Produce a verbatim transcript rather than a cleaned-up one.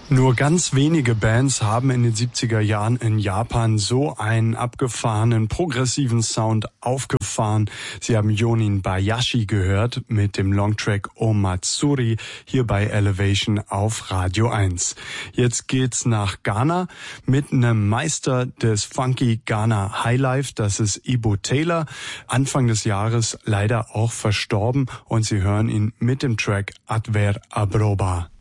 Nur ganz wenige Bands haben in den siebziger Jahren in Japan so einen abgefahrenen, progressiven Sound aufgefahren. Sie haben Yonin Bayashi gehört mit dem Longtrack O Matsuri hier bei Elevation auf Radio eins. Jetzt geht's nach Ghana mit einem Meister des Funky Ghana Highlife, das ist Ibo Taylor, Anfang des Jahres leider auch verstorben, und Sie hören ihn mit dem Track Adver Abroba.